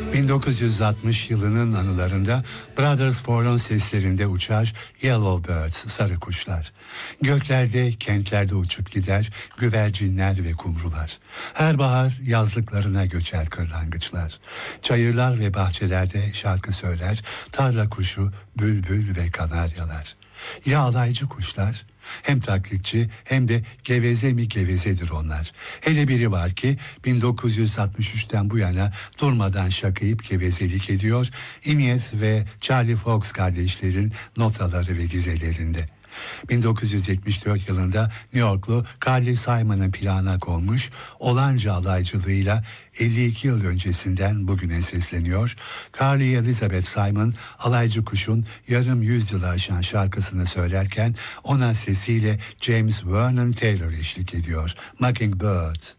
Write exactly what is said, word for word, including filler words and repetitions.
bin dokuz yüz altmış yılının anılarında Brothers Ford'un seslerinde uçar Yellow Birds, sarı kuşlar. Göklerde, kentlerde uçup gider güvercinler ve kumrular. Her bahar yazlıklarına göçer kırlangıçlar. Çayırlar ve bahçelerde şarkı söyler tarla kuşu, bülbül ve kanaryalar. Ya alaycı kuşlar? Hem taklitçi hem de geveze mi gevezedir onlar. Hele biri var ki bin dokuz yüz altmış üçten bu yana durmadan şakayıp gevezelik ediyor. Imies ve Charlie Fox kardeşlerin notaları ve dizelerinde. bin dokuz yüz yetmiş dört yılında New Yorklu Carly Simon'ın plana konmuş, olanca alaycılığıyla elli iki yıl öncesinden bugüne sesleniyor. Carly Elizabeth Simon, alaycı kuşun yarım yüzyılı aşan şarkısını söylerken ona sesiyle James Vernon Taylor eşlik ediyor. Mockingbird.